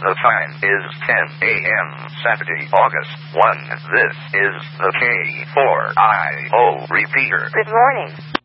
The time is 10 a.m. Saturday, August 1. This is the K4IO repeater. Good morning.